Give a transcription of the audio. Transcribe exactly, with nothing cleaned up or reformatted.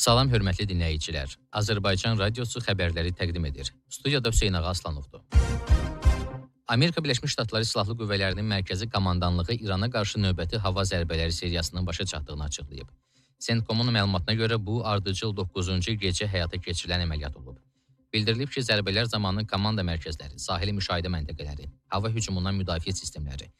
Salam hörmətli dinləyicilər. Azərbaycan radiosu xəbərləri təqdim edir. Studiyada Hüseyn Ağa Aslanovdur. Amerika Birləşmiş Ştatları Silahlı Qüvvələrinin mərkəzi komandanlığı İrana qarşı növbəti hava zərbələri seriyasının başa çatdığını açıqlayıb. Centcomun məlumatına görə bu ardıcıl doqquzuncu gecə həyata keçirilən əməliyyat olub. Bildirilib ki, zərbələr zamanı komanda mərkəzləri, sahili müşahidə məntəqələri, hava hücumundan müdafiə sistemləri,